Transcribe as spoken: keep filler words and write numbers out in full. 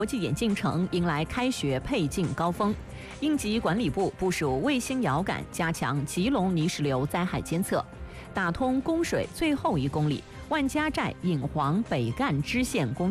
国际眼镜城迎来开学配镜高峰，应急管理部部署卫星遥感，加强吉隆泥石流灾害监测，打通供水最后一公里，万家寨引黄北干支线供